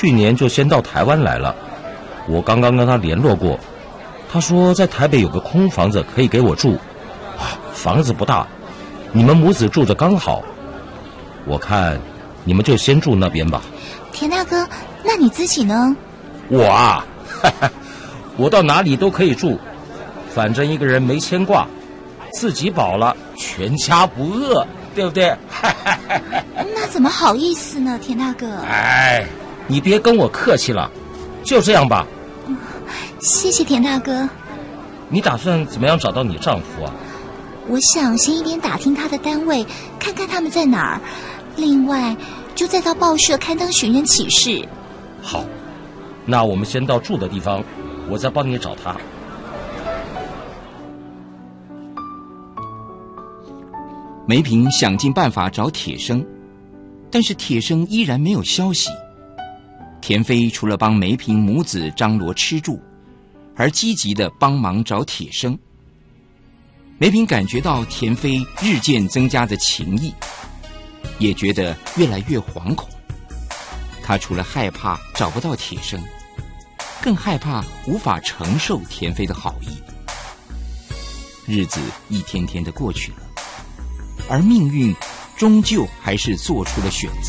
去年就先到台湾来了。我刚刚跟他联络过，他说在台北有个空房子可以给我住，房子不大，你们母子住着刚好。我看你们就先住那边吧。 田大哥，那你自己呢？ 我啊，我到哪里都可以住，反正一个人没牵挂，自己饱了，全家不饿，对不对？ 那怎么好意思呢，田大哥？ 哎，你别跟我客气了，就这样吧。 谢谢田大哥。 你打算怎么样找到你丈夫啊？ 我想先一边打听他的单位，看看他们在哪儿，另外就再到报社刊登寻人启事。 好，那我们先到住的地方，我再帮你找他。 梅萍想尽办法找铁生，但是铁生依然没有消息。田飞除了帮梅萍母子张罗吃住，而积极地帮忙找铁生。梅萍感觉到田飞日渐增加的情谊，也觉得越来越惶恐。他除了害怕找不到铁生，更害怕无法承受田飞的好意。日子一天天的过去了，而命运终究还是做出了选择。